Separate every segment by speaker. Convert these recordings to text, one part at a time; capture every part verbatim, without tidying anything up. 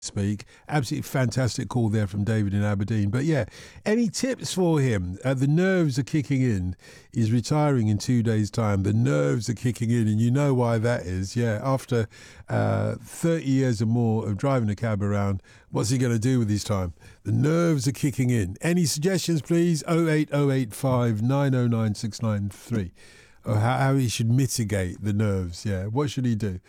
Speaker 1: speak. Absolutely fantastic call there from David in Aberdeen. But yeah, any tips for him? Uh, the nerves are kicking in. He's retiring in two days' time. The nerves are kicking in, and you know why that is. Yeah, after uh, thirty years or more of driving a cab around, what's he going to do with his time? The nerves are kicking in. Any suggestions, please? oh eight oh eight five nine oh nine six nine three. Or how, how he should mitigate the nerves. Yeah, what should he do?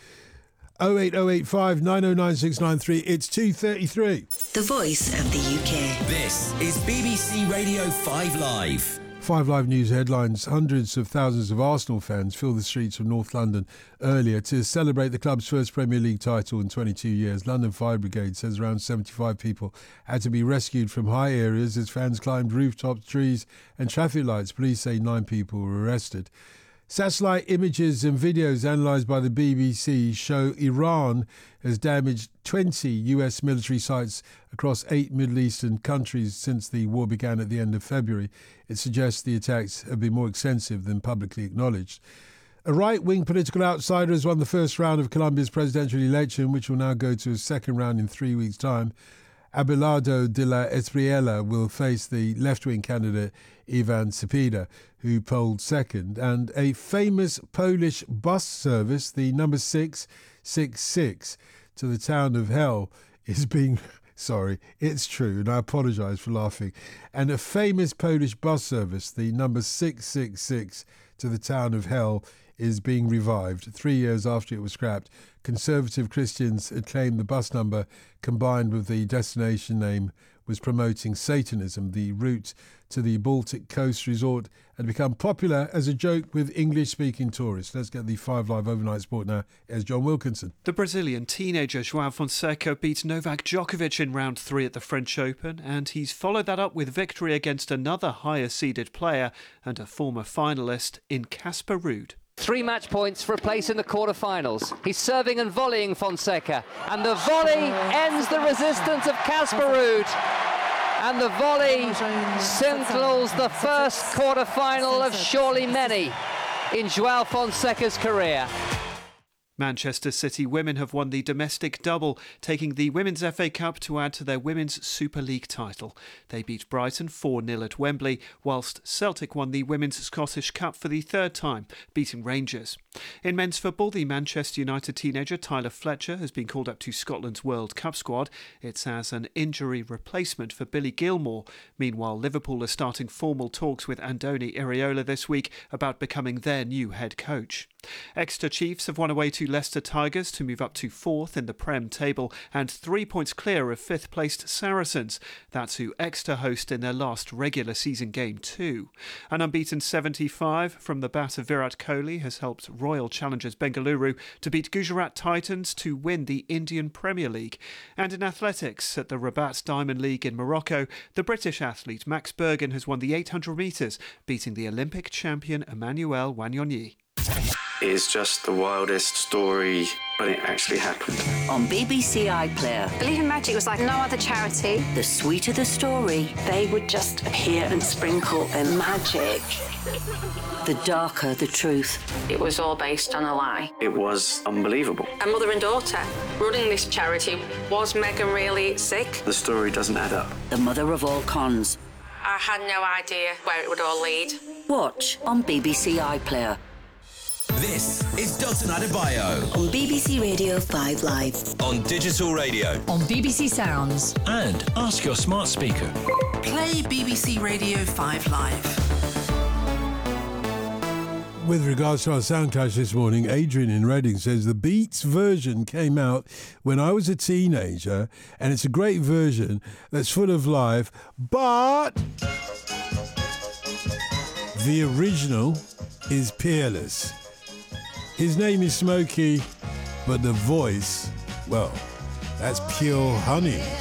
Speaker 1: oh eight oh eight five nine oh nine six nine three. It's two thirty-three.
Speaker 2: The voice of the U K.
Speaker 3: This is B B C Radio five Live.
Speaker 1: five Live News headlines. Hundreds of thousands of Arsenal fans filled the streets of North London earlier to celebrate the club's first Premier League title in twenty-two years. London Fire Brigade says around seventy-five people had to be rescued from high areas as fans climbed rooftops, trees and traffic lights. Police say nine people were arrested. Satellite images and videos analysed by the B B C show Iran has damaged twenty U S military sites across eight Middle Eastern countries since the war began at the end of February. It suggests the attacks have been more extensive than publicly acknowledged. A right-wing political outsider has won the first round of Colombia's presidential election, which will now go to a second round in three weeks' time. Abelardo de la Espriella will face the left-wing candidate Ivan Cepeda, who polled second. And a famous Polish bus service, the number six six six, to the town of Hell, is being... Sorry, it's true, and I apologise for laughing. And a famous Polish bus service, the number six six six, to the town of Hell, is being revived. Three years after it was scrapped, conservative Christians had claimed the bus number, combined with the destination name, was promoting Satanism. The route to the Baltic Coast resort had become popular as a joke with English-speaking tourists. Let's get the five Live Overnight Sport now. Here's John Wilkinson.
Speaker 4: The Brazilian teenager João Fonseca beat Novak Djokovic in round three at the French Open, and he's followed that up with victory against another higher-seeded player and a former finalist in Casper Ruud.
Speaker 5: Three match points for a place in the quarter-finals. He's serving and volleying Fonseca, and the volley ends the resistance of Casper Ruud. And the volley signals the first quarter-final of surely many in João Fonseca's career.
Speaker 4: Manchester City women have won the domestic double, taking the Women's F A Cup to add to their Women's Super League title. They beat Brighton four nil at Wembley, whilst Celtic won the Women's Scottish Cup for the third time, beating Rangers. In men's football, the Manchester United teenager Tyler Fletcher has been called up to Scotland's World Cup squad. It's as an injury replacement for Billy Gilmore. Meanwhile, Liverpool are starting formal talks with Andoni Iraola this week about becoming their new head coach. Exeter Chiefs have won away to Leicester Tigers to move up to fourth in the Prem table and three points clear of fifth-placed Saracens. That's who Exeter host in their last regular season game too. An unbeaten seventy-five from the bat of Virat Kohli has helped Royal Challengers Bengaluru to beat Gujarat Titans to win the Indian Premier League. And in athletics, at the Rabat Diamond League in Morocco, the British athlete Max Bergen has won the eight hundred metres, beating the Olympic champion Emmanuel Wanyonyi.
Speaker 6: It's just the wildest story, but it actually happened.
Speaker 2: On B B C iPlayer.
Speaker 7: Believe in Magic was like no other charity.
Speaker 2: The sweeter the story,
Speaker 7: They would just appear and sprinkle in magic.
Speaker 2: the darker the truth.
Speaker 7: It was all based on a lie.
Speaker 6: It was unbelievable.
Speaker 7: A mother and daughter running this charity. Was Meghan really sick?
Speaker 6: The story doesn't add up.
Speaker 2: The mother of all cons.
Speaker 7: I had no idea where it would all lead.
Speaker 2: Watch on B B C iPlayer.
Speaker 3: This is Dalton Adebayo
Speaker 2: On B B C Radio five Live.
Speaker 3: on digital radio.
Speaker 8: On B B C Sounds.
Speaker 9: And ask your smart speaker.
Speaker 8: Play B B C Radio five Live.
Speaker 1: With regards to our sound clash this morning, Adrian in Reading says the Beats version came out when I was a teenager, and it's a great version that's full of life, but the original is peerless. His name is Smokey, but the voice, well, that's pure honey.